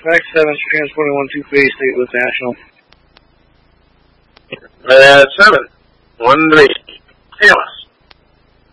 Max 7, transporting 123, St. Louis National. 7, 1-3, Taylor.